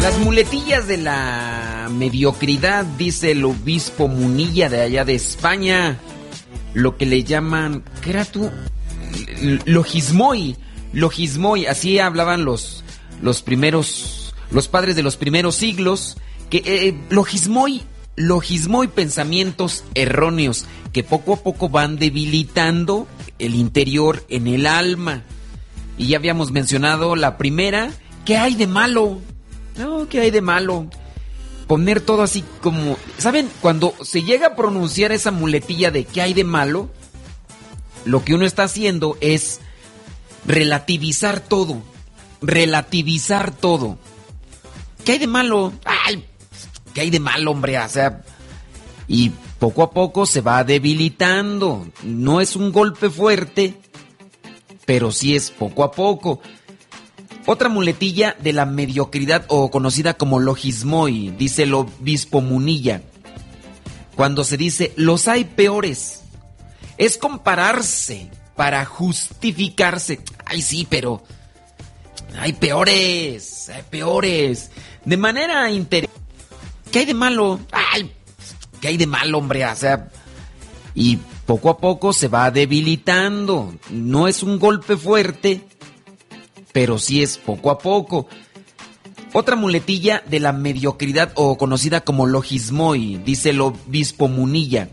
Las muletillas de la mediocridad, dice el obispo Munilla de allá de España. Lo que le llaman, ¿qué era tú? Logismoi. Logismoi, así hablaban los padres de los primeros siglos. Que logismoi, pensamientos erróneos que poco a poco van debilitando el interior en el alma. Y ya habíamos mencionado la primera, ¿qué hay de malo? No, ¿qué hay de malo? Poner todo así como... ¿Saben? Cuando se llega a pronunciar esa muletilla de ¿qué hay de malo? Lo que uno está haciendo es relativizar todo. Relativizar todo. ¿Qué hay de malo? ¡Ay! ¿Qué hay de malo, hombre? O sea... Y poco a poco se va debilitando. No es un golpe fuerte, pero sí es poco a poco. Otra muletilla de la mediocridad o conocida como logismoi, dice el obispo Munilla. Cuando se dice los hay peores, es compararse para justificarse. Ay, sí, pero hay peores, hay peores. De manera interesante. ¿Qué hay de malo? Ay, ¿qué hay de malo, hombre? O sea, y poco a poco se va debilitando. No es un golpe fuerte, pero sí es poco a poco. Otra muletilla de la mediocridad o conocida como logismoi, dice el obispo Munilla.